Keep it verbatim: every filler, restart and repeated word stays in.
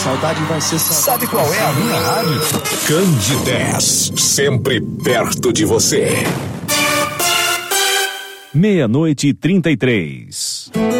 Saudade vai ser saudade. Sabe qual é a minha rádio? Candidez, sempre perto de você. Meia-noite e trinta e três.